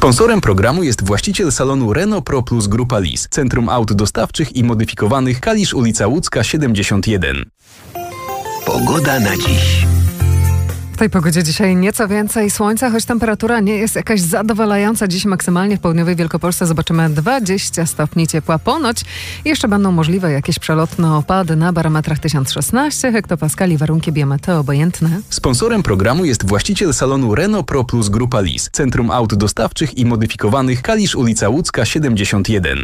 Sponsorem programu jest właściciel salonu Renault Pro Plus Grupa Lis, Centrum Aut Dostawczych i Modyfikowanych, Kalisz, ulica Łódzka 71. Pogoda na dziś. W tej pogodzie dzisiaj nieco więcej słońca, choć temperatura nie jest jakaś zadowalająca. Dziś maksymalnie w południowej Wielkopolsce zobaczymy 20 stopni ciepła. Ponoć jeszcze będą możliwe jakieś przelotne opady na barometrach 1016 hektopaskali, warunki biometeo obojętne. Sponsorem programu jest właściciel salonu Renault Pro Plus Grupa Lis, Centrum Aut Dostawczych i Modyfikowanych, Kalisz, ulica Łódzka 71.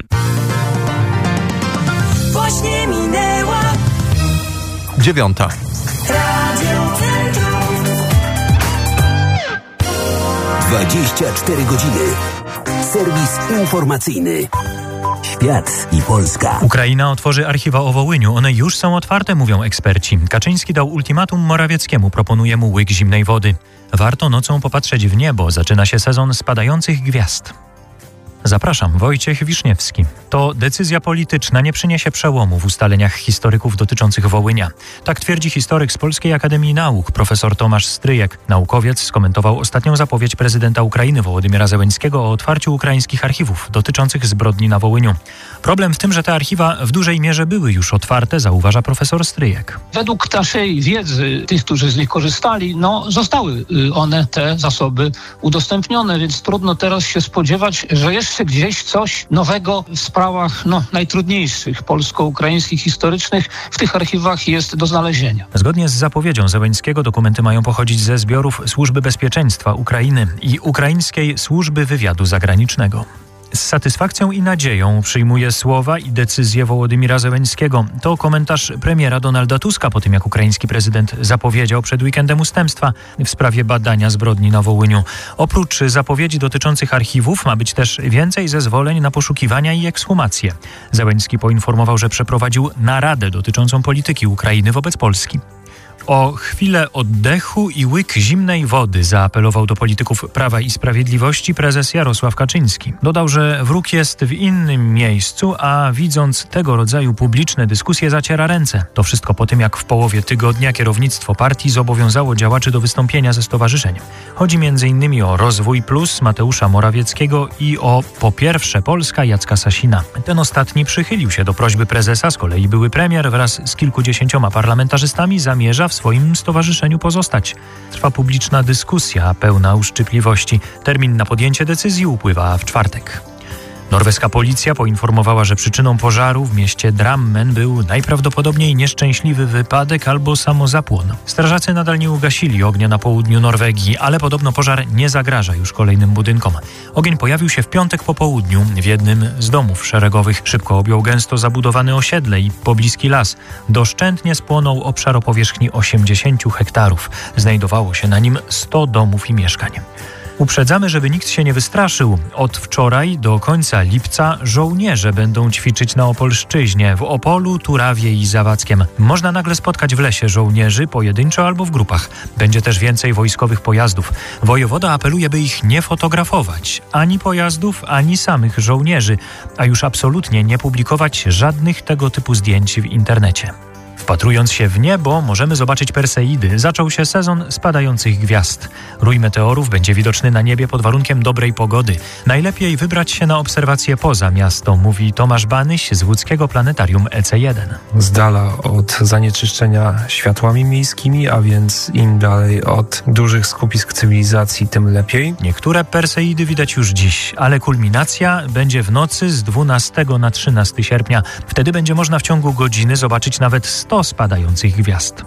Właśnie minęła 9. Radio Centrum. 24 godziny. Serwis informacyjny. Świat i Polska. Ukraina otworzy archiwa o Wołyniu. One już są otwarte, mówią eksperci. Kaczyński dał ultimatum Morawieckiemu, proponuje mu łyk zimnej wody. Warto nocą popatrzeć w niebo. Zaczyna się sezon spadających gwiazd. Zapraszam, Wojciech Wiszniewski. To decyzja polityczna nie przyniesie przełomu w ustaleniach historyków dotyczących Wołynia. Tak twierdzi historyk z Polskiej Akademii Nauk, profesor Tomasz Stryjek. Naukowiec skomentował ostatnią zapowiedź prezydenta Ukrainy Wołodymyra Zełenskiego o otwarciu ukraińskich archiwów dotyczących zbrodni na Wołyniu. Problem w tym, że te archiwa w dużej mierze były już otwarte, zauważa profesor Stryjek. Według naszej wiedzy, tych, którzy z nich korzystali, zostały one, te zasoby udostępnione, więc trudno teraz się spodziewać, że jeszcze gdzieś coś nowego w sprawach najtrudniejszych polsko-ukraińskich, historycznych w tych archiwach jest do znalezienia. Zgodnie z zapowiedzią Zełenskiego dokumenty mają pochodzić ze zbiorów Służby Bezpieczeństwa Ukrainy i Ukraińskiej Służby Wywiadu Zagranicznego. Z satysfakcją i nadzieją przyjmuje słowa i decyzje Wołodymyra Zełenskiego. To komentarz premiera Donalda Tuska po tym, jak ukraiński prezydent zapowiedział przed weekendem ustępstwa w sprawie badania zbrodni na Wołyniu. Oprócz zapowiedzi dotyczących archiwów ma być też więcej zezwoleń na poszukiwania i ekshumacje. Zełenski poinformował, że przeprowadził naradę dotyczącą polityki Ukrainy wobec Polski. O chwilę oddechu i łyk zimnej wody zaapelował do polityków Prawa i Sprawiedliwości prezes Jarosław Kaczyński. Dodał, że wróg jest w innym miejscu, a widząc tego rodzaju publiczne dyskusje zaciera ręce. To wszystko po tym, jak w połowie tygodnia kierownictwo partii zobowiązało działaczy do wystąpienia ze stowarzyszeń. Chodzi m.in. o Rozwój Plus Mateusza Morawieckiego i o Po pierwsze Polska Jacka Sasina. Ten ostatni przychylił się do prośby prezesa, z kolei były premier wraz z kilkudziesięcioma parlamentarzystami zamierza w swoim stowarzyszeniu pozostać. Trwa publiczna dyskusja pełna uszczypliwości. Termin na podjęcie decyzji upływa w czwartek. Norweska policja poinformowała, że przyczyną pożaru w mieście Drammen był najprawdopodobniej nieszczęśliwy wypadek albo samozapłon. Strażacy nadal nie ugasili ognia na południu Norwegii, ale podobno pożar nie zagraża już kolejnym budynkom. Ogień pojawił się w piątek po południu w jednym z domów szeregowych. Szybko objął gęsto zabudowane osiedle i pobliski las. Doszczętnie spłonął obszar o powierzchni 80 hektarów. Znajdowało się na nim 100 domów i mieszkań. Uprzedzamy, żeby nikt się nie wystraszył. Od wczoraj do końca lipca żołnierze będą ćwiczyć na Opolszczyźnie, w Opolu, Turawie i Zawadzkiem. Można nagle spotkać w lesie żołnierzy pojedynczo albo w grupach. Będzie też więcej wojskowych pojazdów. Wojewoda apeluje, by ich nie fotografować. Ani pojazdów, ani samych żołnierzy. A już absolutnie nie publikować żadnych tego typu zdjęć w internecie. Wpatrując się w niebo, możemy zobaczyć Perseidy. Zaczął się sezon spadających gwiazd. Rój meteorów będzie widoczny na niebie pod warunkiem dobrej pogody. Najlepiej wybrać się na obserwacje poza miasto, mówi Tomasz Banyś z łódzkiego planetarium EC1. Z dala od zanieczyszczenia światłami miejskimi, a więc im dalej od dużych skupisk cywilizacji, tym lepiej. Niektóre Perseidy widać już dziś, ale kulminacja będzie w nocy z 12 na 13 sierpnia. Wtedy będzie można w ciągu godziny zobaczyć nawet 100 spadających gwiazd.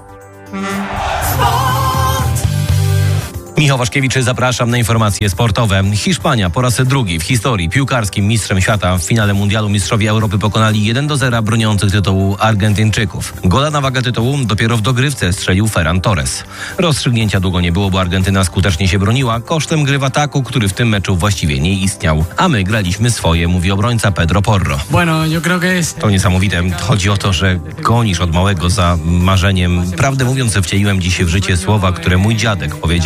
Michał Waszkiewicz, zapraszam na informacje sportowe. Hiszpania po raz drugi w historii piłkarskim mistrzem świata. W finale mundialu mistrzowie Europy pokonali 1-0 broniących tytułu Argentyńczyków. Gola na wagę tytułu dopiero w dogrywce strzelił Ferran Torres. Rozstrzygnięcia długo nie było, bo Argentyna skutecznie się broniła kosztem gry w ataku, który w tym meczu właściwie nie istniał. A my graliśmy swoje, mówi obrońca Pedro Porro. To niesamowite. Chodzi o to, że gonisz od małego za marzeniem. Prawdę mówiąc, wcieliłem dziś w życie słowa, które mój dziadek powiedział mi parę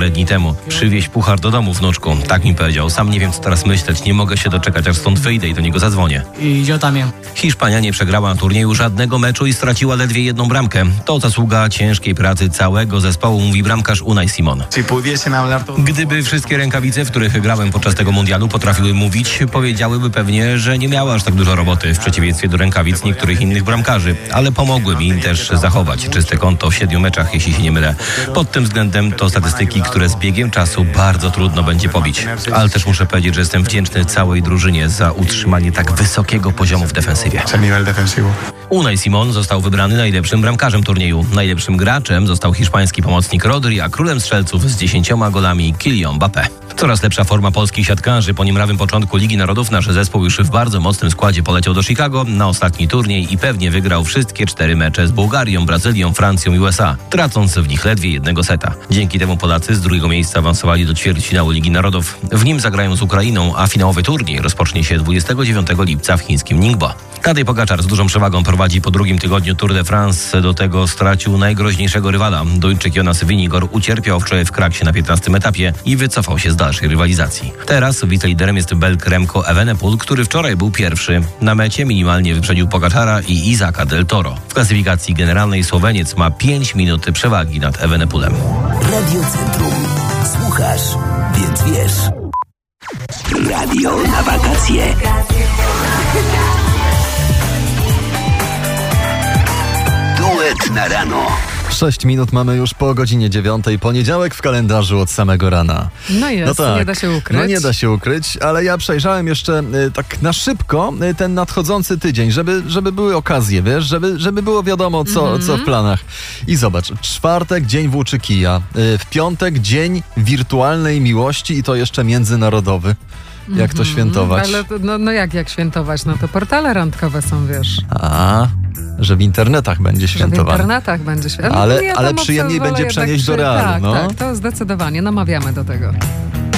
parę dni temu. Przywieź puchar do domu, wnuczku. Tak mi powiedział. Sam nie wiem, co teraz myśleć. Nie mogę się doczekać, aż stąd wyjdę i do niego zadzwonię. Y yo también. Hiszpania nie przegrała na turnieju żadnego meczu i straciła ledwie jedną bramkę. To zasługa ciężkiej pracy całego zespołu, mówi bramkarz Unai Simon. Gdyby wszystkie rękawice, w których grałem podczas tego mundialu, potrafiły mówić, powiedziałyby pewnie, że nie miała aż tak dużo roboty, w przeciwieństwie do rękawic niektórych innych bramkarzy, ale pomogły mi też zachować czyste konto w 7 meczach, jeśli się nie mylę. Pod tym względem to statystyki, które z biegiem czasu bardzo trudno będzie pobić. Ale też muszę powiedzieć, że jestem wdzięczny całej drużynie za utrzymanie tak wysokiego poziomu w defensywie. Unai Simon został wybrany najlepszym bramkarzem turnieju. Najlepszym graczem został hiszpański pomocnik Rodri, a królem strzelców z 10 golami Kylian Mbappé. Coraz lepsza forma polskich siatkarzy. Po niemrawym początku Ligi Narodów nasz zespół już w bardzo mocnym składzie poleciał do Chicago na ostatni turniej i pewnie wygrał wszystkie 4 mecze z Bułgarią, Brazylią, Francją i USA, tracąc w nich ledwie jednego seta. Dzięki temu Polacy z drugiego miejsca awansowali do ćwierćfinału Ligi Narodów. W nim zagrają z Ukrainą, a finałowy turniej rozpocznie się 29 lipca w chińskim Ningbo. Tadej Pogačar z dużą przewagą prowadzi po drugim tygodniu Tour de France. Do tego stracił najgroźniejszego rywala. Duńczyk Jonas Vingegaard ucierpiał wczoraj w Kraksie na 15. etapie i wycofał się z dalszej rywalizacji. Teraz wiceliderem jest Belg Remco Evenepoel, który wczoraj był pierwszy. Na mecie minimalnie wyprzedził Pogačara i Isaaca del Toro. W klasyfikacji generalnej Słoweniec ma 5 minut przewagi nad Evenepoelem. Radio Centrum. Słuchasz, więc wiesz. Radio na wakacje. Duet na rano. 6 minut mamy już po godzinie 9. Poniedziałek w kalendarzu od samego rana. No jest, tak, nie da się ukryć. No nie da się ukryć, ale ja przejrzałem jeszcze tak na szybko ten nadchodzący tydzień, żeby były okazje, wiesz, żeby było wiadomo, co w planach. I zobacz, czwartek dzień włóczy kija, w piątek dzień wirtualnej miłości i to jeszcze międzynarodowy. Jak to świętować? Ale jak świętować? No to portale randkowe są, wiesz. Że w internetach będzie świętowane. Że w internetach będzie świętowane. Ale przyjemniej będzie przenieść do realu. Tak, to zdecydowanie. Namawiamy do tego.